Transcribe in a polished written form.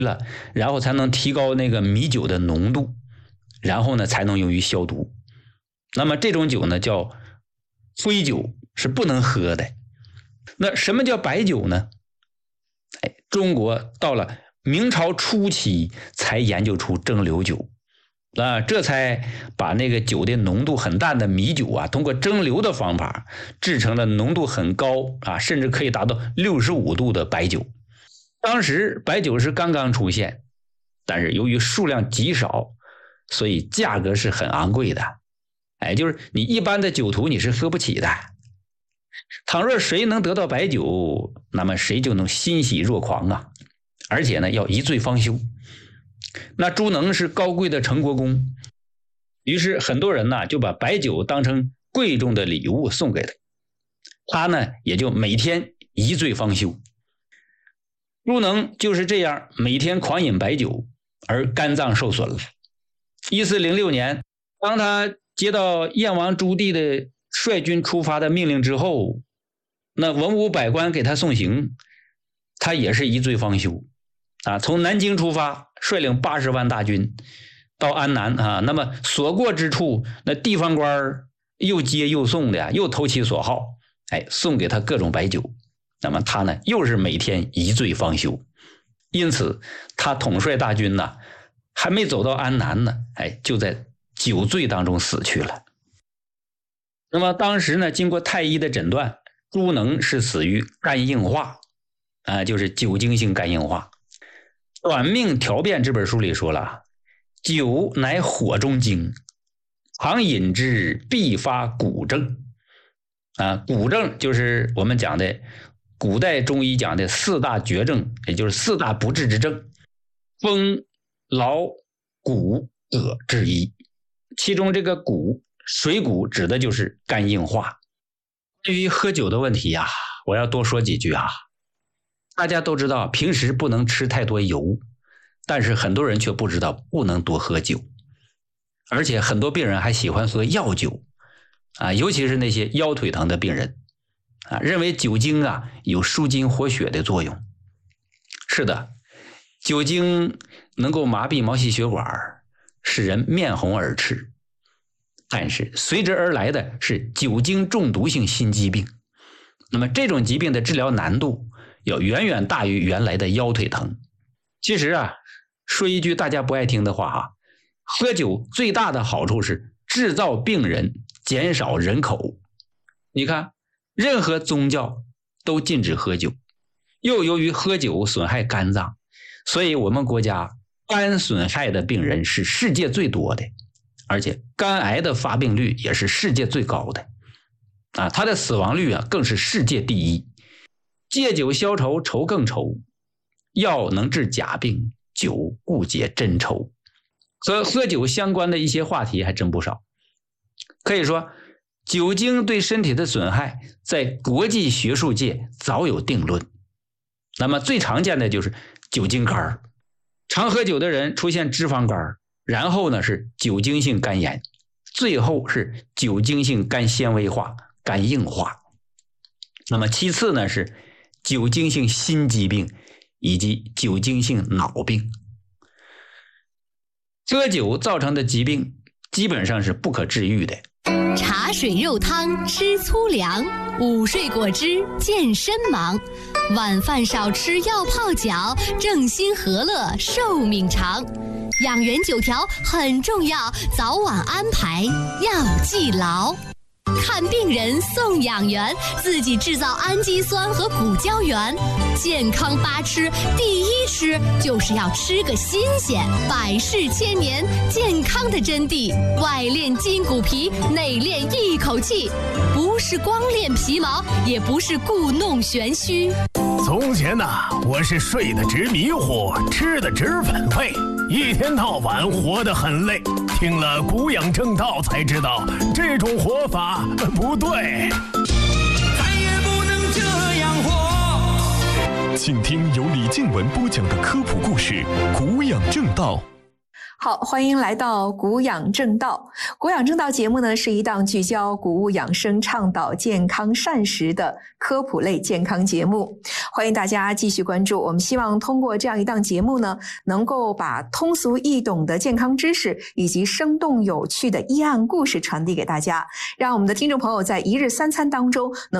了，然后才能提高那个米酒的浓度，然后呢才能用于消毒。那么这种酒呢叫灰酒，是不能喝的。那什么叫白酒呢？中国到了明朝初期才研究出蒸馏酒，这才把那个酒的浓度很淡的米酒啊，通过蒸馏的方法制成了浓度很高啊，甚至可以达到65度的白酒。当时白酒是刚刚出现，但是由于数量极少，所以价格是很昂贵的。就是你一般的酒徒你是喝不起的。倘若谁能得到白酒，那么谁就能欣喜若狂啊，而且呢要一醉方休。那朱能是高贵的成国公，于是很多人呢就把白酒当成贵重的礼物送给他，他呢也就每天一醉方休。朱能就是这样每天狂饮白酒，而肝脏受损了。1406年，当他接到燕王朱棣的率军出发的命令之后，那文武百官给他送行，他也是一醉方休啊。从南京出发，率领80万大军到安南啊，那么所过之处，那地方官又接又送的，又投其所好，送给他各种白酒。那么他呢，又是每天一醉方休。因此他统帅大军呢，还没走到安南呢，就在酒醉当中死去了。那么当时呢，经过太医的诊断，朱能是死于肝硬化就是酒精性肝硬化。短命条变这本书里说了，酒乃火中精，常饮之必发骨症。骨症就是我们讲的古代中医讲的4大绝症，也就是4大不治之症，风劳骨膈之一。其中这个骨，水谷指的就是肝硬化。对于喝酒的问题啊，我要多说几句啊。大家都知道平时不能吃太多油，但是很多人却不知道不能多喝酒。而且很多病人还喜欢喝药酒尤其是那些腰腿疼的病人认为酒精有舒筋活血的作用。是的，酒精能够麻痹毛细血管，使人面红耳赤，但是随之而来的是酒精中毒性心肌病。那么这种疾病的治疗难度要远远大于原来的腰腿疼。其实说一句大家不爱听的话喝酒最大的好处是制造病人，减少人口。你看，任何宗教都禁止喝酒，又由于喝酒损害肝脏，所以我们国家肝损害的病人是世界最多的，而且肝癌的发病率也是世界最高的它的死亡率更是世界第一。借酒消愁，愁更愁，药能治假病，酒故解真愁。和喝酒相关的一些话题还真不少。可以说酒精对身体的损害在国际学术界早有定论。那么最常见的就是酒精肝，常喝酒的人出现脂肪肝，然后呢是酒精性肝炎，最后是酒精性肝纤维化、肝硬化。那么其次呢是酒精性心肌病以及酒精性脑病。喝酒造成的疾病基本上是不可治愈的。 茶水肉汤吃粗粮，午睡果汁健身忙，晚饭少吃药泡脚，正心和乐寿命长。养元9条很重要，早晚安排要记牢。看病人送养元，自己制造氨基酸和骨胶原。健康8吃，第1吃就是要吃个新鲜。百世千年，健康的真谛，外练筋骨皮，内练一口气，不是光练皮毛，也不是故弄玄虚。 从前我是睡得直迷糊，吃得直反胃，一天到晚活得很累。听了古养正道才知道，这种活法不对， 再也不能这样活。 请听由李静文播讲的科普故事《古养正道》。 好，欢迎来到古养正道。古养正道节目呢，是一档聚焦谷物养生、倡导健康膳食的科普类健康节目。欢迎大家继续关注。我们希望通过这样一档节目呢，能够把通俗易懂的健康知识以及生动有趣的医案故事传递给大家，让我们的听众朋友在一日三餐当中能